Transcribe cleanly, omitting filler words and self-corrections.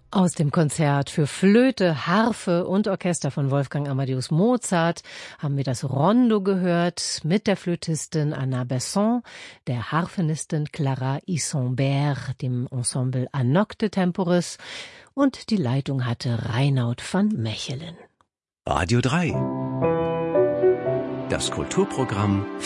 Aus dem Konzert für Flöte, Harfe und Orchester von Wolfgang Amadeus Mozart haben wir das Rondo gehört mit der Flötistin Anna Besson, der Harfenistin Clara Isambert, dem Ensemble A Nocte Temporis, und die Leitung hatte Reinoud van Mechelen. Radio 3. Das Kulturprogramm